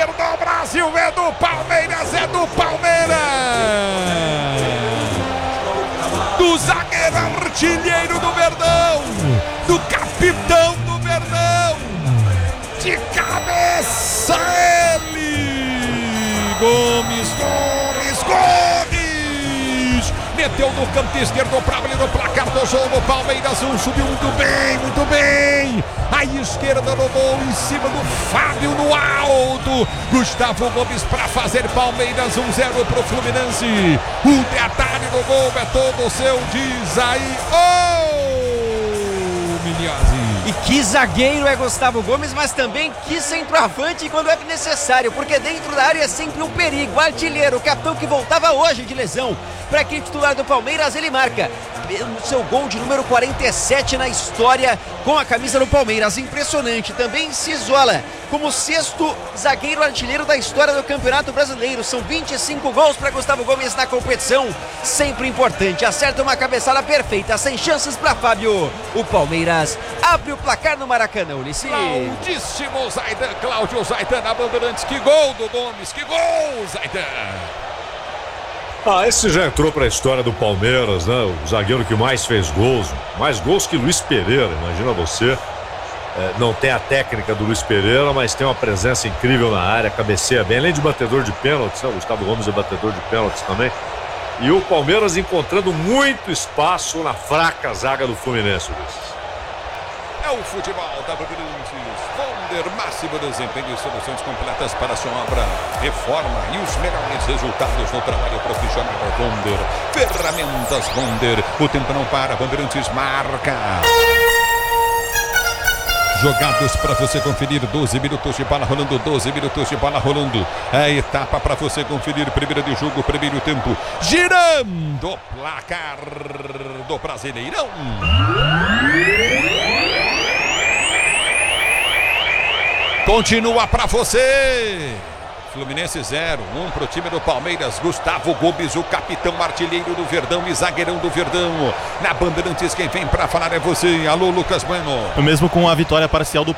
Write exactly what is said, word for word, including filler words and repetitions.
do Brasil, é do Palmeiras, é do Palmeiras! Do zagueiro artilheiro do Verdão, do capitão do Verdão, de cabeça ele, Gomes, Gomes, Gomes! Meteu no canto esquerdo para abrir o placar do jogo. Palmeiras um, subiu muito bem, muito bem. A esquerda no gol, em cima do Fábio no alto. Gustavo Gomes para fazer Palmeiras um zero para o Fluminense. O detalhe do gol é todo seu, diz aí, ô Milhazzi. E que zagueiro é Gustavo Gomes, mas também que centroavante quando é necessário, porque dentro da área é sempre um perigo. Artilheiro, o capitão que voltava hoje de lesão. Para quem titular do Palmeiras, ele marca o seu gol de número quarenta e sete na história com a camisa do Palmeiras. Impressionante, também se isola como sexto zagueiro artilheiro da história do Campeonato Brasileiro. São vinte e cinco gols para Gustavo Gomes na competição, sempre importante. Acerta uma cabeçada perfeita, sem chances para Fábio. O Palmeiras abre o placar no Maracanã, Ulisses. Claudíssimo Zaidan, Cláudio Zaidan na Bandeirantes. Que gol do Gomes, que gol, Zaidan! Ah, esse já entrou para a história do Palmeiras, né? O zagueiro que mais fez gols, mais gols que Luiz Pereira, imagina você. É, não tem a técnica do Luiz Pereira, mas tem uma presença incrível na área, cabeceia bem, além de batedor de pênaltis, né? O Gustavo Gomes é batedor de pênaltis também. E o Palmeiras encontrando muito espaço na fraca zaga do Fluminense. É o futebol da Bandeirantes. Vonder, máximo desempenho e soluções completas para a sua obra, reforma e os melhores resultados no trabalho profissional. Vonder, ferramentas Vonder. O tempo não para, Bandeirantes marca. Jogados para você conferir, doze minutos de bola rolando, doze minutos de bola rolando. É etapa para você conferir, primeira de jogo, primeiro tempo. Girando o placar do Brasileirão. Continua para você. Fluminense zero, um para o time do Palmeiras. Gustavo Gomes, o capitão artilheiro do Verdão e zagueirão do Verdão. Na Bandeirantes, quem vem para falar é você. Alô, Lucas Bueno. Mesmo com a vitória parcial do